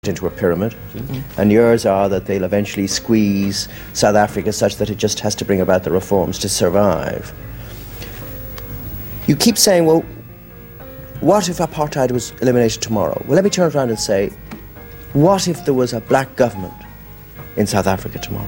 into a pyramid, and yours are that they'll eventually squeeze South Africa such that it just has to bring about the reforms to survive. You keep saying, well, what if apartheid was eliminated tomorrow? Well, let me turn it around and say, what if there was a black government in South Africa tomorrow?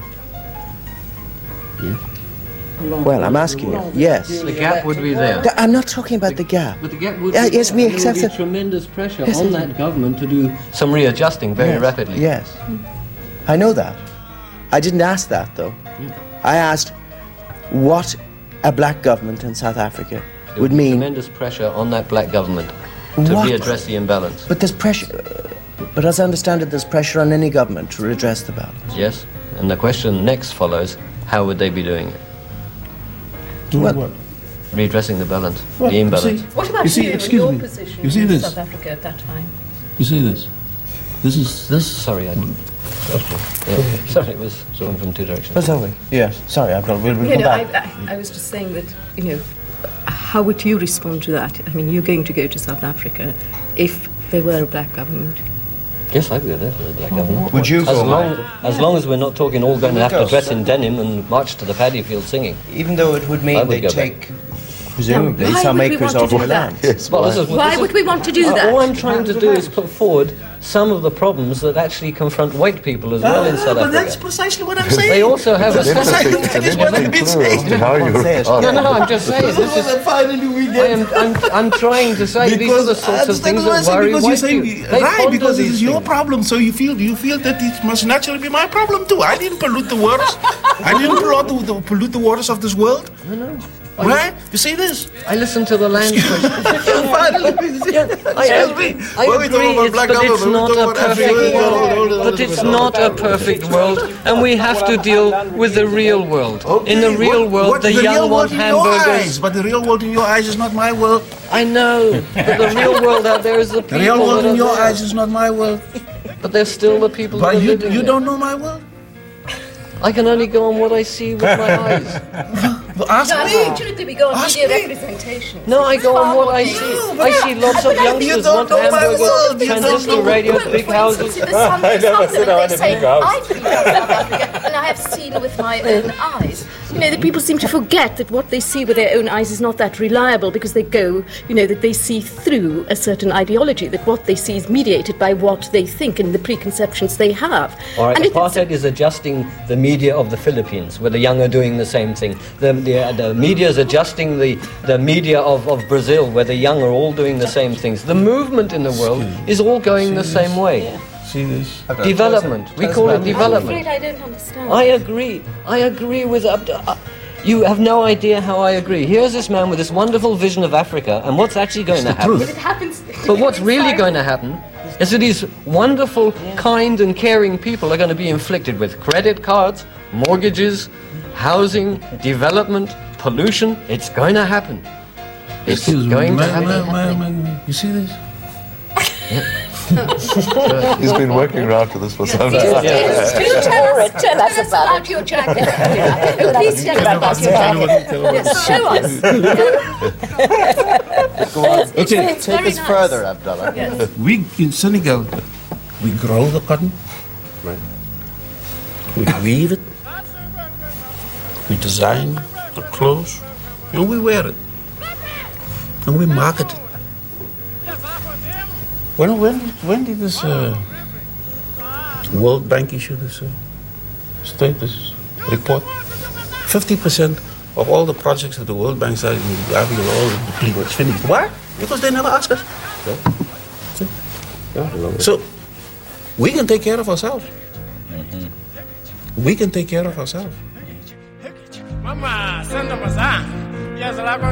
Well, I'm asking you. Yes. The gap would be there. I'm not talking about the gap. But the gap would yes, be there. me accept There would be it. tremendous pressure on that government to do some readjusting very rapidly. Yes. I know that. I didn't ask that, though. I asked what a black government in South Africa would mean. Tremendous pressure on that black government to readdress the imbalance. But there's pressure. But as I understand it, there's pressure on any government to redress the balance. Yes. And the question next follows, how would they be doing it? Doing what? Redressing the balance, What? the imbalance. What about You see, you and excuse your me. position You see in this? South Africa at that time? You see this? This is this. Sorry, I didn't. Sorry, it was coming from two directions. That's all right. Yes. Sorry, we'll come back. I was just saying that, how would you respond to that? I mean, you're going to go to South Africa if there were a black government. Yes, I'd go there for the black government. Would you As long as we're not talking all going to have to dress in denim and march to the paddy field singing. Even though it would I mean would they go take, presumably, Why some would we acres want off to do your land. that? Well, this is what- Why this would is- we want to do that? All I'm trying to do is put forward some of the problems that actually confront white people as well in South But that's Africa. precisely what I'm saying. They also have a... That is what I've been saying. How you No, I'm just saying. This is, Finally we get. I'm trying to say these are the sorts of things that worry because white you're saying people. They right ponder because it these is your things. problem, so you feel that it must naturally be my problem too. I didn't pollute the waters. I didn't pollute the waters of this world. No. Right? You see this? I listen to the land question. Finally, I agree, but it's not a perfect world. But it's not a perfect world, and we have to deal with the real world. In the real world, the young want hamburgers. But the real world in your eyes is not my world. I know, but the real world out there is the The real people world that in are your there. eyes is not my world. But they're still the people that But are you living there. don't know my world. I can only go on what I see with my eyes. Well, ask No, me. unfortunately, we go on Ask media me. representations. No, I go on what I Far see. more I see lots of youngsters don't want know my hamburgers, world. You don't transistor know- radios, big houses. In the Sunday supplement, they say, I've been to South Africa and I have seen with my own eyes. The people seem to forget that what they see with their own eyes is not that reliable because they go, that they see through a certain ideology, that what they see is mediated by what they think and the preconceptions they have. All right, And if it's- apartheid is adjusting the media of the Philippines, where the young are doing the same thing. The media is adjusting the media of Brazil, where the young are all doing the same things. The movement in the world is all going the same way. See this? Development. We call it I'm development. afraid I don't understand. I agree with... you have no idea how I agree. Here's this man with this wonderful vision of Africa, and what's actually going to happen... It happens. But what's really going to happen is that these wonderful, kind and caring people are going to be inflicted with credit cards, mortgages, housing, development, pollution. It's going to happen. It's going to happen. You see this? He's been working around to this for some time. Tell us about your jacket. Please tell us about your jacket. Yes, show us. Okay. It's very nice. Abdullah. Yes. We in Senegal, we grow the cotton. Right. We weave it. We design the clothes, and we wear it, and we market it. When did this World Bank issue this status report? 50% of all the projects that the World Bank said are all depleted, finished. Why? Because they never ask us. So we can take care of ourselves. We can take care of ourselves. Mama, send them a